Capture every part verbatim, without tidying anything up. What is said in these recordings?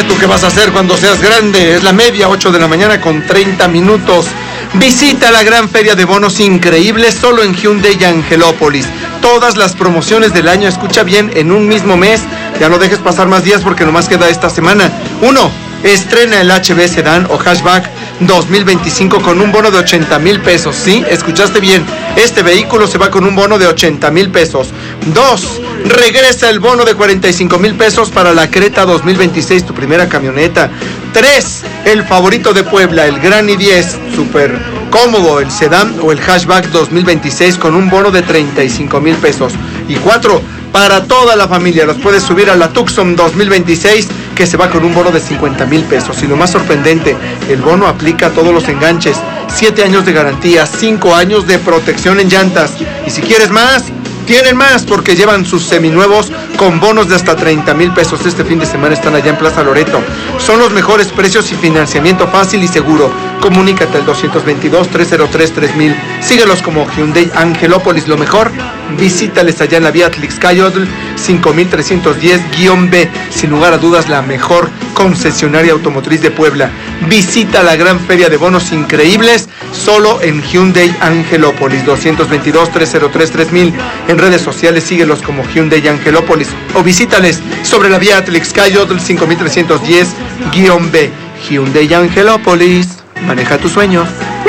ver tú qué vas a hacer cuando seas grande. Es la media, ocho de la mañana con treinta minutos. Visita la gran feria de bonos increíbles solo en Hyundai Angelópolis. Todas las promociones del año, escucha bien, en un mismo mes. Ya no dejes pasar más días porque nomás queda esta semana. Uno, estrena el H B Sedán o Hatchback dos mil veinticinco con un bono de ochenta mil pesos. ¿Sí? Escuchaste bien. Este vehículo se va con un bono de ochenta mil pesos. Dos, regresa el bono de cuarenta y cinco mil pesos para la Creta dos mil veintiséis, tu primera camioneta. Tres, el favorito de Puebla, el Gran i diez, súper cómodo, el sedán o el hatchback dos mil veintiséis con un bono de treinta y cinco mil pesos. Y cuatro, para toda la familia, los puedes subir a la Tucson dos mil veintiséis que se va con un bono de cincuenta mil pesos. Y lo más sorprendente, el bono aplica a todos los enganches, siete años de garantía, cinco años de protección en llantas. Y si quieres más, tienen más porque llevan sus seminuevos con bonos de hasta treinta mil pesos. Este fin de semana están allá en Plaza Loreto. Son los mejores precios y financiamiento fácil y seguro. Comunícate al doscientos veintidós, trescientos tres, tres mil. Síguelos como Hyundai Angelópolis. Lo mejor, visítales allá en la vía Tlixcayotl cinco mil trescientos diez B. Sin lugar a dudas, la mejor concesionaria automotriz de Puebla. Visita la gran feria de bonos increíbles solo en Hyundai Angelópolis. Doscientos veintidós, trescientos tres, tres mil. En redes sociales síguelos como Hyundai Angelópolis o visítales sobre la vía Tlixcayotl cinco mil trescientos diez B. Hyundai Angelópolis, maneja tus sueños.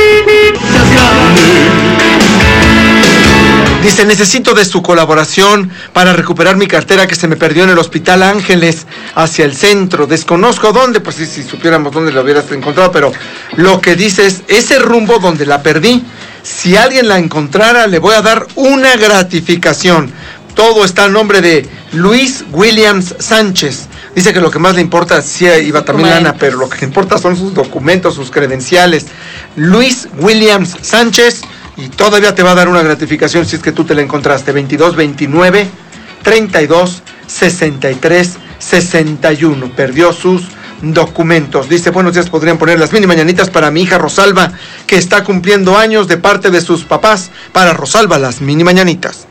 Dice, necesito de su colaboración para recuperar mi cartera que se me perdió en el Hospital Ángeles hacia el centro. Desconozco dónde, pues si, si supiéramos dónde la hubieras encontrado, pero lo que dice es, ese rumbo donde la perdí, si alguien la encontrara, le voy a dar una gratificación. Todo está a nombre de Luis Williams Sánchez. Dice que lo que más le importa, sí iba también lana, pero lo que le importa son sus documentos, sus credenciales. Luis Williams Sánchez, y todavía te va a dar una gratificación si es que tú te la encontraste. veintidós, veintinueve, treinta y dos, sesenta y tres, sesenta y uno. Perdió sus documentos. Dice, buenos días, podrían poner las mini mañanitas para mi hija Rosalba, que está cumpliendo años de parte de sus papás. Para Rosalba, las mini mañanitas.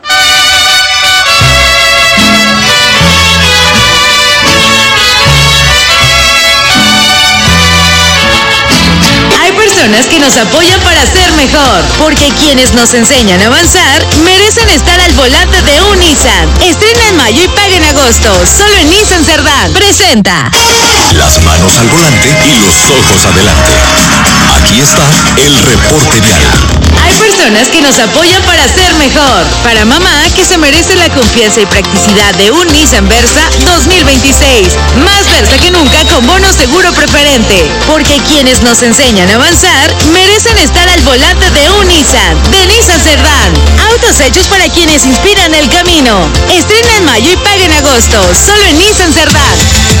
Personas que nos apoyan para ser mejor, porque quienes nos enseñan a avanzar merecen estar al volante de un Nissan. Estrena en mayo y paga en agosto, solo en Nissan Cerdán. Presenta las manos al volante y los ojos adelante. Aquí está el reporte vial. Hay personas que nos apoyan para ser mejor. Para mamá, que se merece la confianza y practicidad de un Nissan Versa dos mil veintiséis. Más Versa que nunca con bono seguro preferente. Porque quienes nos enseñan a avanzar merecen estar al volante de un Nissan. De Nissan Cerdán. Autos hechos para quienes inspiran el camino. Estrena en mayo y paga en agosto. Solo en Nissan Cerdán.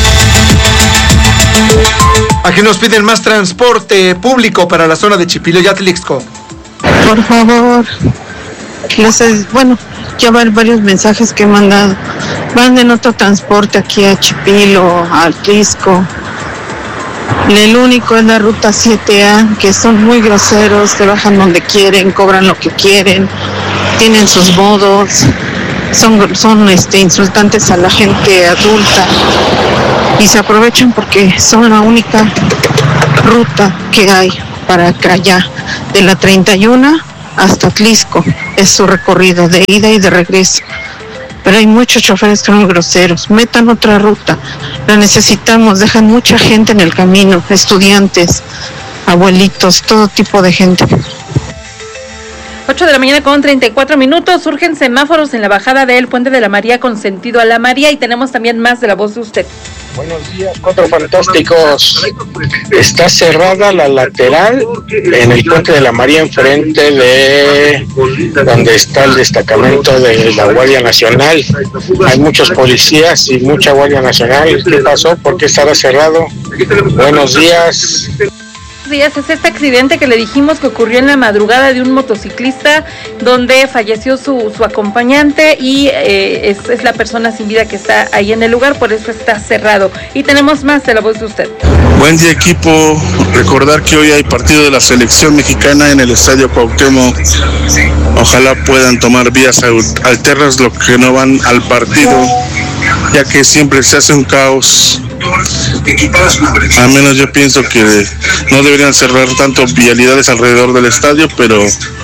Aquí nos piden más transporte público para la zona de Chipilo y Atlixco. Por favor, les, bueno, ya van varios mensajes que he mandado. Manden otro transporte aquí a Chipilo, a Atlixco. El único es la ruta siete A, que son muy groseros, te bajan donde quieren, cobran lo que quieren, tienen sus modos, son, son este, insultantes a la gente adulta y se aprovechan porque son la única ruta que hay para acá allá, de la treinta y uno hasta Atlixco, es su recorrido de ida y de regreso. Pero hay muchos choferes que son groseros. Metan otra ruta, la necesitamos, dejan mucha gente en el camino, estudiantes, abuelitos, todo tipo de gente. ocho de la mañana con treinta y cuatro minutos, surgen semáforos en la bajada del Puente de la María con sentido a la María y tenemos también más de la voz de usted. Buenos días, Cuatro Fantásticos. Está cerrada la lateral en el Puente de la María, enfrente de donde está el destacamento de la Guardia Nacional. Hay muchos policías y mucha Guardia Nacional. ¿Qué pasó? ¿Por qué estará cerrado? Buenos días. Días es este accidente que le dijimos que ocurrió en la madrugada de un motociclista donde falleció su, su acompañante y eh, es, es la persona sin vida que está ahí en el lugar, por eso está cerrado. Y tenemos más de la voz de usted. Buen día, equipo. Recordar que hoy hay partido de la selección mexicana en el Estadio Cuauhtémoc. Ojalá puedan tomar vías alternas los que no van al partido, ya que siempre se hace un caos Al menos yo pienso que no deberían cerrar tanto vialidades alrededor del estadio, pero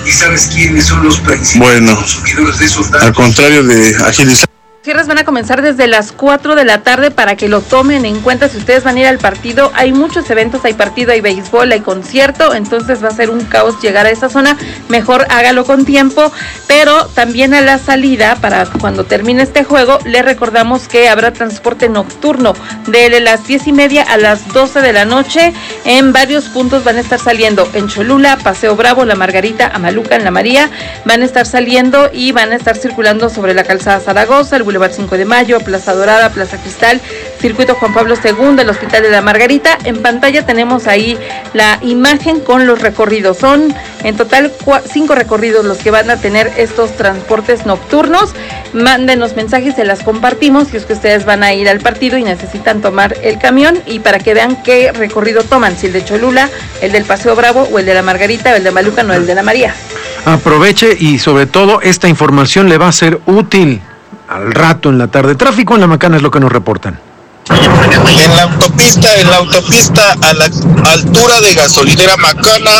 bueno, al contrario de agilizar. Cierres van a comenzar desde las cuatro de la tarde para que lo tomen en cuenta si ustedes van a ir al partido. Hay muchos eventos, hay partido, hay béisbol, hay concierto, entonces va a ser un caos llegar a esa zona. Mejor hágalo con tiempo, pero también a la salida, para cuando termine este juego, le recordamos que habrá transporte nocturno de las diez y media a las doce de la noche. En varios puntos van a estar saliendo en Cholula, Paseo Bravo, La Margarita, Amaluca, en La María. Van a estar saliendo y van a estar circulando sobre la calzada Zaragoza, el Boulevard cinco de Mayo, Plaza Dorada, Plaza Cristal, Circuito Juan Pablo segundo, el Hospital de La Margarita. En pantalla tenemos ahí la imagen con los recorridos. Son en total cua- cinco recorridos los que van a tener estos transportes nocturnos. Mándenos mensajes, se las compartimos si es que ustedes van a ir al partido y necesitan tomar el camión, y para que vean qué recorrido toman, si el de Cholula, el del Paseo Bravo, o el de La Margarita, o el de Maluca, o el de La María. Aproveche y sobre todo esta información le va a ser útil al rato en la tarde. Tráfico en La Macana es lo que nos reportan. En la autopista, en la autopista a la altura de Gasolinera Macana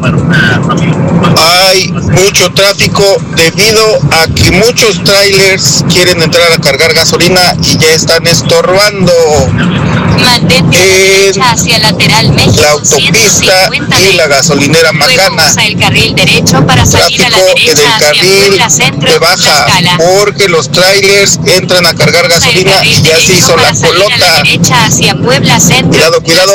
hay mucho tráfico debido a que muchos trailers quieren entrar a cargar gasolina y ya están estorbando. Mantente en hacia lateral México, la autopista y la gasolinera Macana. Usa el carril derecho para salir Tráfico a la derecha en el hacia carril Puebla Centro, de baja porque los trailers entran a cargar gasolina y ya se hizo la colota. A la derecha hacia Puebla Centro, cuidado, cuidado.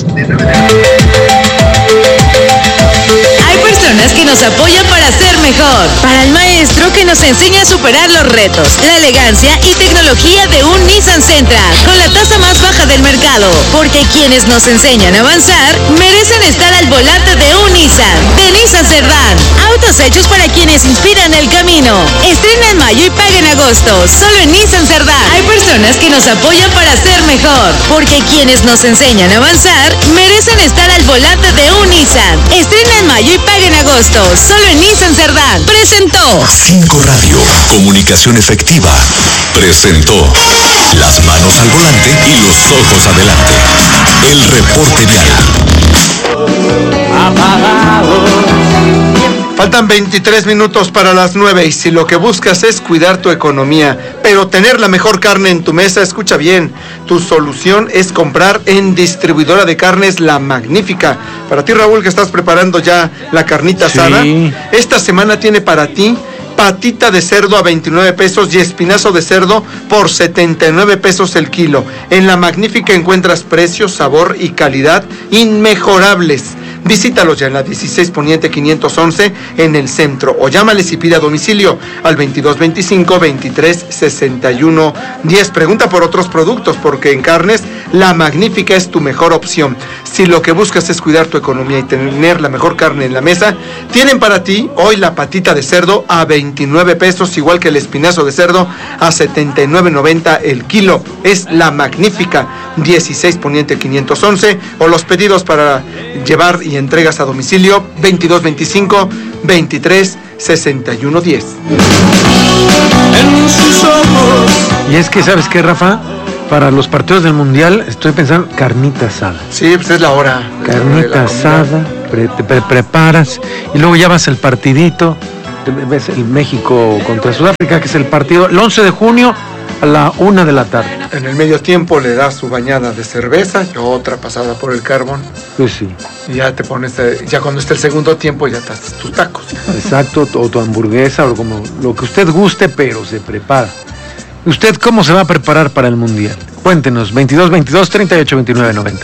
Hay personas que nos apoyan para ser mejor. Para el maestro que nos enseña a superar los retos, la elegancia y tecnología de un Nissan Sentra, con la tasa más baja del mercado. Porque quienes nos enseñan a avanzar merecen estar al volante de un Nissan. De Nissan Cerdán. Autos hechos para quienes inspiran el camino. Estrena en mayo y paga en agosto. Solo en Nissan Cerdán. Hay personas que nos apoyan para ser mejor. Porque quienes nos enseñan a avanzar merecen estar al volante de un Nissan. Estrena en mayo y paga en agosto. Solo en Nissan Cerdán. Presentó cinco Radio, comunicación efectiva. Presentó las manos al volante y los ojos adelante. El reporte vial. Faltan veintitrés minutos para las nueve y si lo que buscas es cuidar tu economía, pero tener la mejor carne en tu mesa, escucha bien, tu solución es comprar en Distribuidora de Carnes La Magnífica. Para ti, Raúl, que estás preparando ya la carnita asada, sí. Esta semana tiene para ti patita de cerdo a veintinueve pesos y espinazo de cerdo por setenta y nueve pesos el kilo. En La Magnífica encuentras precios, sabor y calidad inmejorables. Visítalos ya en la dieciséis Poniente quinientos once en el centro o llámales y pide a domicilio al veintidós veinticinco veintitrés sesenta y uno diez. Pregunta por otros productos porque en carnes La Magnífica es tu mejor opción. Si lo que buscas es cuidar tu economía y tener la mejor carne en la mesa, tienen para ti hoy la patita de cerdo a veintinueve pesos, igual que el espinazo de cerdo a setenta y nueve noventa el kilo. Es La Magnífica, dieciséis Poniente quinientos once, o los pedidos para llevar y entregas a domicilio veintidós veinticinco veintitrés sesenta y uno diez. Y es que, ¿sabes qué, Rafa? Para los partidos del Mundial estoy pensando carnita asada. Sí, pues es la hora. Carnita asada, pre- te pre- preparas y luego ya vas el partidito, ves el México contra Sudáfrica, que es el partido el once de junio a la una de la tarde. En el medio tiempo le das su bañada de cerveza y otra pasada por el carbón. Pues sí. Y ya te pones, ya cuando esté el segundo tiempo ya te haces tus tacos. Exacto, o tu hamburguesa o como lo que usted guste, pero se prepara. ¿Usted cómo se va a preparar para el Mundial? Cuéntenos, veintidós veintidós treinta y ocho veintinueve noventa.